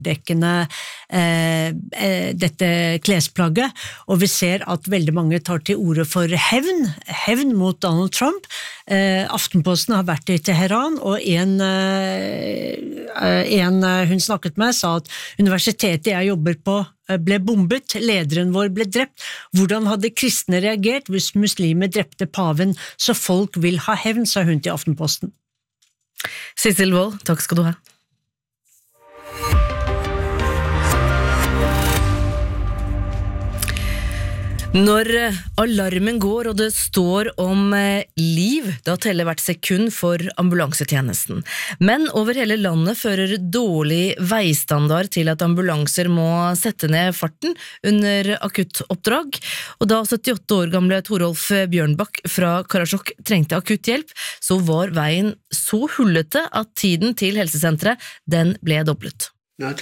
dekkende dette klesplagget, og vi ser at veldig mange tar til orde for hevn mot Donald Trump. Aftenposten har vært i Teheran, og en hun snakket med sa at universitetet jeg jobber på ble bombet, lederen vår ble drept. Hvordan hadde kristne reagert hvis muslimer drepte paven, så folk vil ha hevn, sa hun til Aftenposten. Sissel Wold, takk skal du ha. Når alarmen går og det står om liv, da teller hvert sekund for ambulansetjenesten. Men over hele landet fører dårlig veistandard til at ambulanser må sette ned farten under akuttoppdrag. Og da 78 år gamle Torolf Bjørnbakk fra Karasjok trengte akutt hjelp, så var veien så hullete at tiden til helsesenteret, den ble doblet.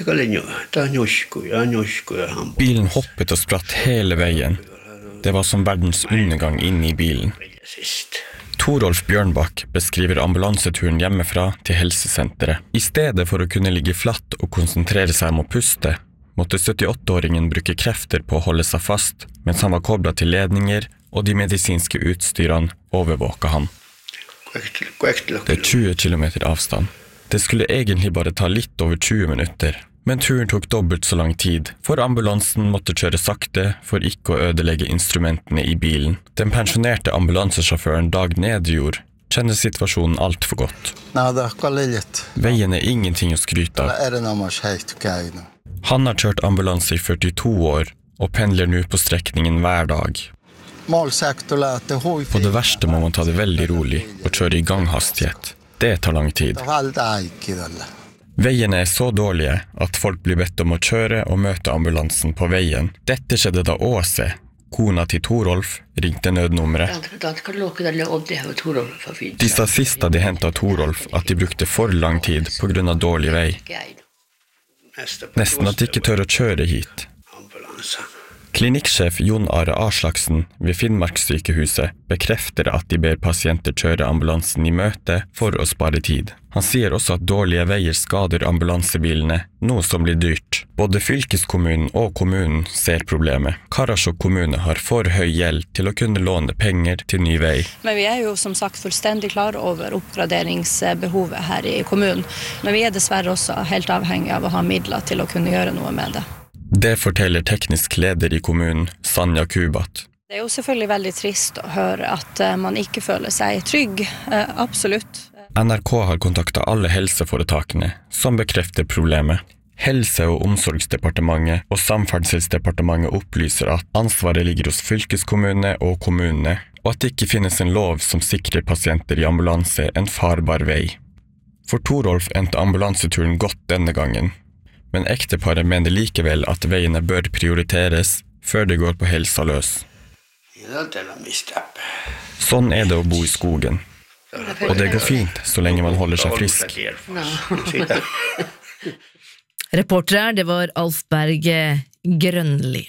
Bilen hoppet og spratt hele veien. Det var som verdens undergang inne i bilen. Torolf Bjørnbakk beskriver ambulanseturen hjemmefra til helsesenteret. I stedet for å kunne ligge flatt og konsentrere seg om å puste, måtte 78-åringen bruke krefter på å holde seg fast, mens han var koblet til ledninger og de medisinske utstyrene overvåket han. Det 20 kilometer avstand. Det skulle egentlig bare ta litt over 20 minutter. Men turen tok dobbelt så lang tid, for ambulansen måtte kjøre sakte for ikke å ødelegge instrumentene i bilen. Den pensjonerte ambulansesjåføren Dag Nedjord kjenner situasjonen alt for godt. Veien ingenting å skryte av. Han har kjørt ambulanse i 42 år, og pendler nå på strekningen hver dag. På det verste må man ta det veldig rolig og kjøre i ganghastighet. Det tar lang tid. Veiene så dårlige at folk blir bedt om å kjøre og møte ambulansen på veien. Dette skjedde da Åse, kona til Torolf, ringte nødnummeret. De sa sist da de hentet Torolf at de brukte for lang tid på grunn av dårlig vei. Nesten at de ikke tør å kjøre hit. Klinikksjef Jon Are Aslaksen ved Finnmarkssykehuset bekrefter at de ber pasienter kjøre ambulansen i møte for å spare tid. Han sier også at dårlige veier skader ambulansebilene, noe som blir dyrt. Både fylkeskommunen og kommunen ser problemet. Karasjok kommune har for høy gjeld til å kunne låne penger til ny vei. Men vi jo som sagt fullstendig klar over oppgraderingsbehovet her i kommunen. Men vi dessverre også helt avhengig av å ha midler til å kunne gjøre noe med det. Det forteller teknisk leder i kommunen, Sanja Kubat. Det jo selvfølgelig veldig trist å høre at man ikke føler seg trygg, absolutt. NRK har kontaktet alle helseforetakene, som bekrefter problemet. Helse- og omsorgsdepartementet og Samferdselsdepartementet opplyser at ansvaret ligger hos fylkeskommune og kommunene, og at det ikke finnes en lov som sikrer pasienter i ambulanse en farbar vei. For Torolf endte ambulanseturen godt denne gangen. Men ekteparet mener likevel at veiene bør prioriteres før det går på helsa løs. Sånn det å bo i skogen. Og det går fint så lenge man holder seg frisk. Reporter det var Alf Berg Grønli.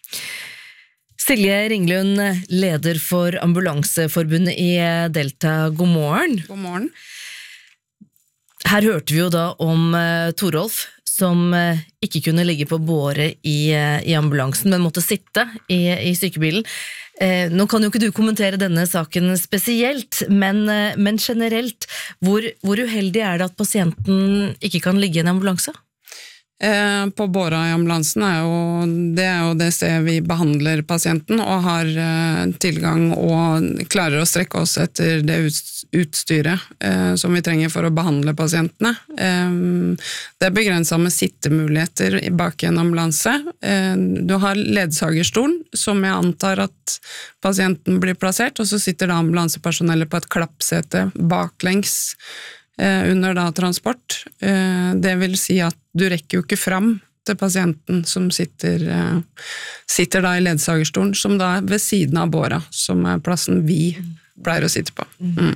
Silje Ringlund, leder for Ambulanseforbundet i Delta. God morgen. God morgen. Her hørte vi jo da om Torolf, som ikke kunne ligge på båret i ambulansen, men måtte sitte i sykebilen. Nå kan jo ikke du kommentere denne saken spesielt, men generelt, hvor uheldig det at pasienten ikke kan ligge i en ambulanse? På båra i ambulansen det jo det stedet vi behandler pasienten og har tilgang og klarer å strekke oss etter det utstyret som vi trenger for å behandle pasientene. Det begrenset med sittemuligheter bak i en ambulanse. Du har ledsagerstolen, som jeg antar at pasienten blir plassert, og så sitter da ambulansepersonellet på et klappsete baklengs under da transport. Det vil si at du rekker jo ikke fram til pasienten som sitter da i ledsagerstolen, som da ved siden av båra, som plassen vi pleier å sitte på.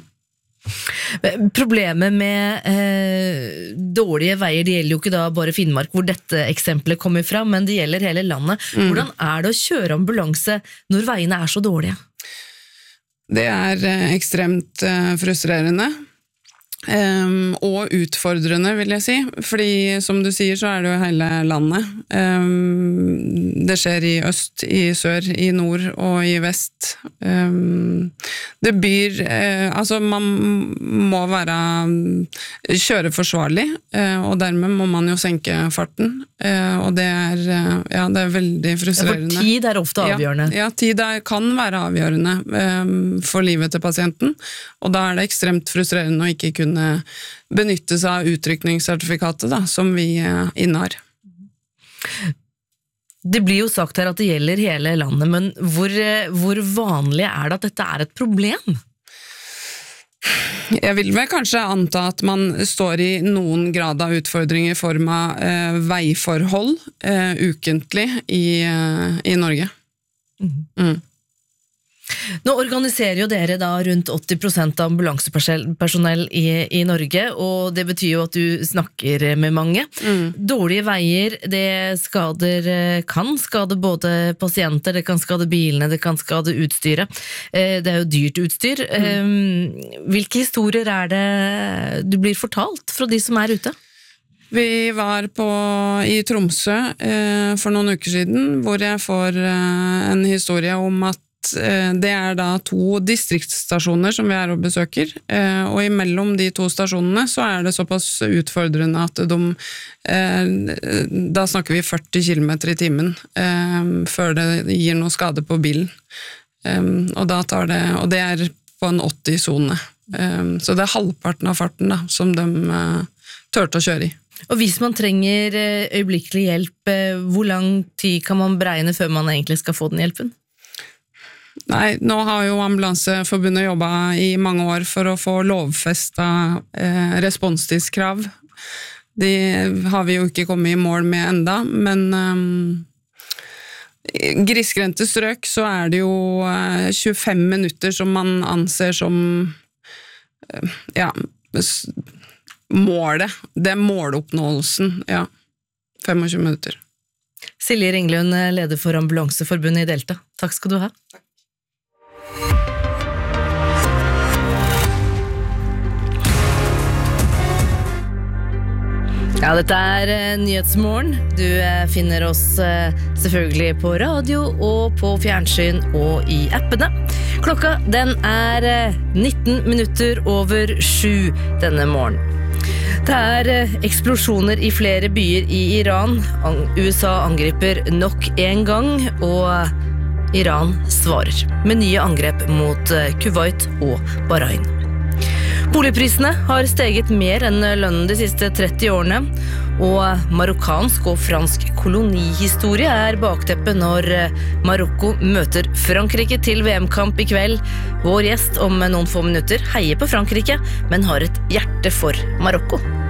Problemet med dårlige veier, det gjelder jo ikke da bare Finnmark, hvor dette eksempelet kommer fram, men det gjelder hele landet. Hvordan det å kjøre ambulanse når veiene så dårlige? Det ekstremt frustrerende. og utfordrende, vil jeg si. Fordi, som du sier, så det jo hele landet. Det skjer i øst, i sør, i nord og i vest. Det byr... altså, man må kjøre forsvarlig, og dermed må man jo senke farten. Og det det veldig frustrerende. For tid ofte avgjørende. Ja, tid kan være avgjørende for livet til pasienten, og da det ekstremt frustrerende å ikke kunne benytte seg av utrykningssertifikatet som vi innehar. Det blir jo sagt her at det gjelder hele landet, men hvor vanlig det at dette et problem? Jeg vil vel kanskje anta at man står i noen grad av utfordringer i form av veiforhold ukentlig i Norge. Nå organiserer jo dere da rundt 80% av ambulansepersonell i Norge, og det betyr jo at du snakker med mange. Dårlige veier, det kan skade både pasienter, det kan skade bilene, det kan skade utstyret. Det jo dyrt utstyr. Hvilke historier det du blir fortalt fra de som ute? Vi var i Tromsø for noen uker siden, hvor jeg får en historie om at det da 2 distriktsstasjoner som vi og besøker, og imellom de 2 stasjonene så det såpass utfordrende at da snakker vi 40 kilometer i timen før det gir noe skade på bilen. Og det på en 80-zone. Så det halvparten av farten da, som de tørte å kjøre i. Og hvis man trenger øyeblikkelig hjelp, hvor lang tid kan man beregne før man egentlig skal få den hjelpen? Nei, nå har jo Ambulanseforbundet jobbet i mange år for å få lovfestet responstidskrav. De har vi jo ikke kommet i mål med enda, men grisgrendte strøk så det jo 25 minutter som man anser som målet. Det måloppnåelsen, 25 minutter. Silje Ringlund, leder for Ambulanseforbundet i Delta. Takk skal du ha. Ja, dette Nyhetsmorgen. Du finner oss selvfølgelig på radio og på fjernsyn og i appene. Klokka den 19 minutter over 7 denne morgen. Det eksplosjoner i flere byer i Iran. USA angriper nok en gang, og Iran svarer med nye angrep mot Kuwait og Bahrain. Boligprisene har steget mer enn lønnen de siste 30 årene, og marokkansk og fransk kolonihistorie bakteppet når Marokko møter Frankrike til VM-kamp i kveld. Vår gjest om noen få minutter heier på Frankrike, men har et hjerte for Marokko.